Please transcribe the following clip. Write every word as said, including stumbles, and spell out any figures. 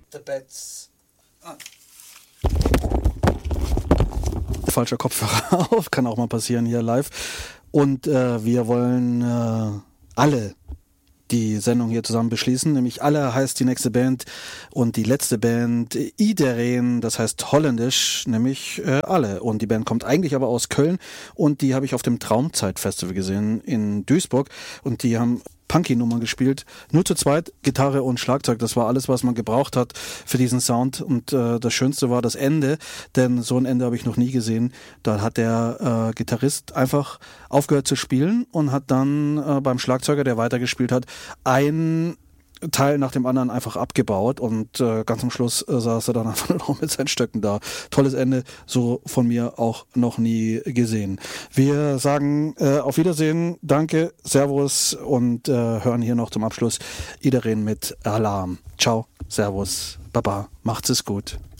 The Bats. Ah. Falscher Kopfhörer auf, kann auch mal passieren hier live. Und äh, wir wollen äh, alle die Sendung hier zusammen beschließen, nämlich Alle heißt die nächste Band und die letzte Band Iedereen, das heißt holländisch, nämlich äh, Alle. Und die Band kommt eigentlich aber aus Köln und die habe ich auf dem Traumzeit-Festival gesehen in Duisburg und die haben Punky-Nummern gespielt, nur zu zweit, Gitarre und Schlagzeug, das war alles, was man gebraucht hat für diesen Sound und äh, das Schönste war das Ende, denn so ein Ende habe ich noch nie gesehen. Da hat der äh, Gitarrist einfach aufgehört zu spielen und hat dann äh, beim Schlagzeuger, der weitergespielt hat, ein Teil nach dem anderen einfach abgebaut und äh, ganz am Schluss äh, saß er dann einfach nur noch mit seinen Stöcken da. Tolles Ende, so von mir auch noch nie gesehen. Wir sagen äh, auf Wiedersehen, danke, Servus und äh, hören hier noch zum Abschluss Iedereen mit Alarm. Ciao, Servus, Baba, macht's es gut.